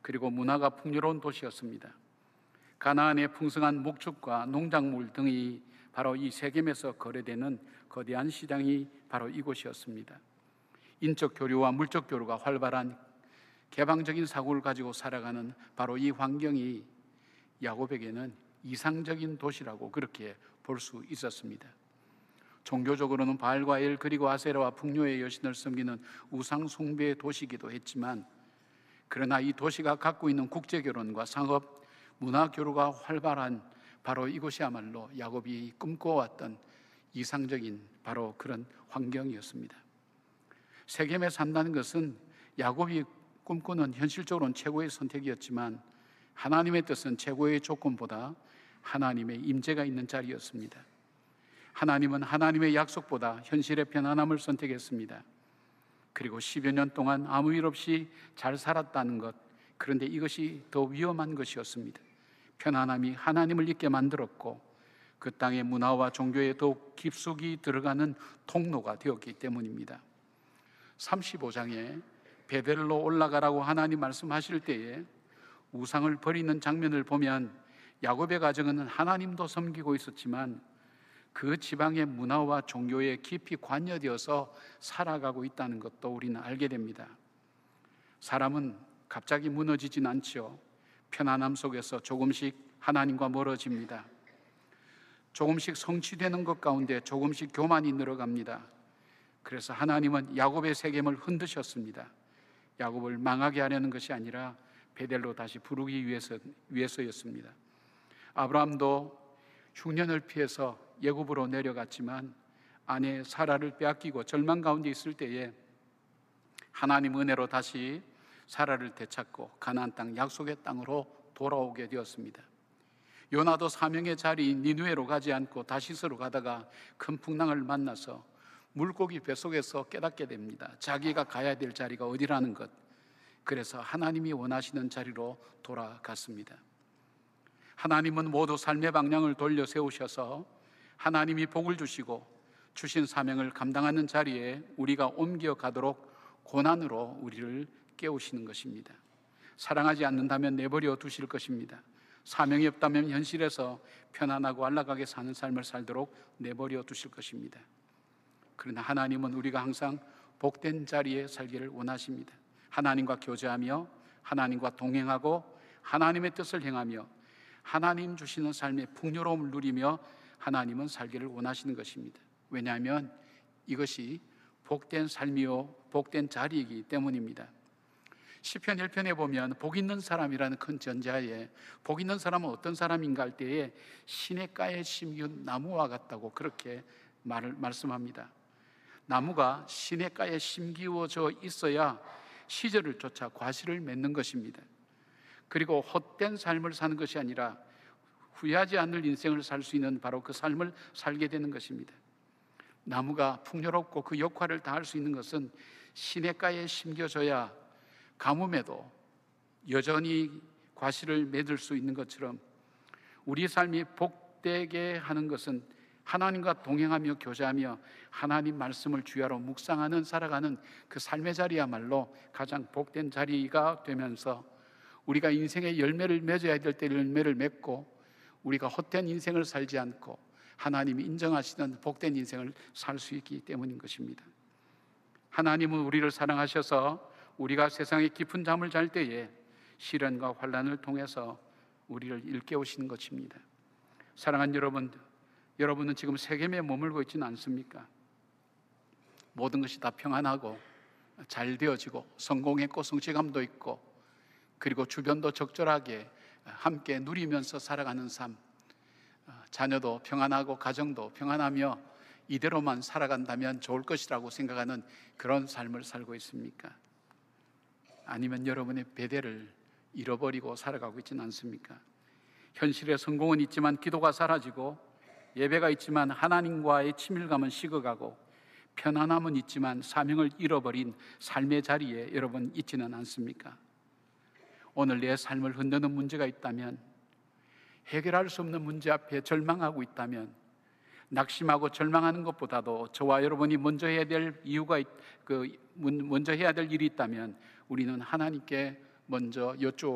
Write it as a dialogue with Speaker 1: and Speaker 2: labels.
Speaker 1: 그리고 문화가 풍요로운 도시였습니다. 가나안의 풍성한 목축과 농작물 등이 바로 이 세겜에서 거래되는 거대한 시장이 바로 이곳이었습니다. 인적 교류와 물적 교류가 활발한 개방적인 사고를 가지고 살아가는 바로 이 환경이 야곱에게는 이상적인 도시라고 그렇게 볼 수 있었습니다. 종교적으로는 바알과 엘 그리고 아세라와 풍요의 여신을 섬기는 우상 숭배의 도시이기도 했지만, 그러나 이 도시가 갖고 있는 국제 결혼과 상업, 문화 교류가 활발한 바로 이곳이야말로 야곱이 꿈꿔왔던 이상적인 바로 그런 환경이었습니다. 세겜에 산다는 것은 야곱이 꿈꾸는 현실적으로는 최고의 선택이었지만, 하나님의 뜻은 최고의 조건보다 하나님의 임재가 있는 자리였습니다. 하나님은 하나님의 약속보다 현실의 편안함을 선택했습니다. 그리고 10여 년 동안 아무 일 없이 잘 살았다는 것, 그런데 이것이 더 위험한 것이었습니다. 편안함이 하나님을 잊게 만들었고 그 땅의 문화와 종교에 더욱 깊숙이 들어가는 통로가 되었기 때문입니다. 35장에 베델로 올라가라고 하나님 말씀하실 때에 우상을 버리는 장면을 보면 야곱의 가정은 하나님도 섬기고 있었지만 그 지방의 문화와 종교에 깊이 관여되어서 살아가고 있다는 것도 우리는 알게 됩니다. 사람은 갑자기 무너지진 않죠. 편안함 속에서 조금씩 하나님과 멀어집니다. 조금씩 성취되는 것 가운데 조금씩 교만이 늘어갑니다. 그래서 하나님은 야곱의 세겜을 흔드셨습니다. 야곱을 망하게 하려는 것이 아니라 베델로 다시 부르기 위해서였습니다. 아브라함도 흉년을 피해서 애굽으로 내려갔지만 아내 사라를 빼앗기고 절망 가운데 있을 때에 하나님 은혜로 다시 사라를 되찾고 가나안 땅 약속의 땅으로 돌아오게 되었습니다. 요나도 사명의 자리인 니느웨로 가지 않고 다시스로 가다가 큰 풍랑을 만나서 물고기 뱃속에서 깨닫게 됩니다. 자기가 가야 될 자리가 어디라는 것. 그래서 하나님이 원하시는 자리로 돌아갔습니다. 하나님은 모두 삶의 방향을 돌려 세우셔서 하나님이 복을 주시고 주신 사명을 감당하는 자리에 우리가 옮겨가도록 고난으로 우리를 깨우시는 것입니다. 사랑하지 않는다면 내버려 두실 것입니다. 사명이 없다면 현실에서 편안하고 안락하게 사는 삶을 살도록 내버려 두실 것입니다. 그러나 하나님은 우리가 항상 복된 자리에 살기를 원하십니다. 하나님과 교제하며 하나님과 동행하고 하나님의 뜻을 행하며 하나님 주시는 삶의 풍요로움을 누리며 하나님은 살기를 원하시는 것입니다. 왜냐하면 이것이 복된 삶이요 복된 자리이기 때문입니다. 시편 1편에 보면 복 있는 사람이라는 큰 전자에 복 있는 사람은 어떤 사람인가 할 때에 시냇가에 심기운 나무와 같다고 그렇게 말씀합니다. 나무가 시냇가에 심기워져 있어야 시절을 쫓아 과실을 맺는 것입니다. 그리고 헛된 삶을 사는 것이 아니라 후회하지 않을 인생을 살 수 있는 바로 그 삶을 살게 되는 것입니다. 나무가 풍요롭고 그 역할을 다할 수 있는 것은 시냇가에 심겨져야 가뭄에도 여전히 과실을 맺을 수 있는 것처럼 우리 삶이 복되게 하는 것은 하나님과 동행하며 교제하며 하나님 말씀을 주야로 묵상하는 살아가는 그 삶의 자리야말로 가장 복된 자리가 되면서 우리가 인생의 열매를 맺어야 될 때 열매를 맺고 우리가 헛된 인생을 살지 않고 하나님이 인정하시는 복된 인생을 살 수 있기 때문인 것입니다. 하나님은 우리를 사랑하셔서 우리가 세상의 깊은 잠을 잘 때에 시련과 환난을 통해서 우리를 일깨우시는 것입니다. 사랑하는 여러분, 여러분은 지금 세겜에 머물고 있지는 않습니까? 모든 것이 다 평안하고 잘 되어지고 성공했고 성취감도 있고 그리고 주변도 적절하게 함께 누리면서 살아가는 삶, 자녀도 평안하고 가정도 평안하며 이대로만 살아간다면 좋을 것이라고 생각하는 그런 삶을 살고 있습니까? 아니면 여러분의 베델을 잃어버리고 살아가고 있지는 않습니까? 현실의 성공은 있지만 기도가 사라지고 예배가 있지만 하나님과의 친밀감은 식어가고 편안함은 있지만 사명을 잃어버린 삶의 자리에 여러분 있지는 않습니까? 오늘 내 삶을 흔드는 문제가 있다면, 해결할 수 없는 문제 앞에 절망하고 있다면, 낙심하고 절망하는 것보다도 저와 여러분이 먼저 해야 될 먼저 해야 될 일이 있다면 우리는 하나님께 먼저 여쭈어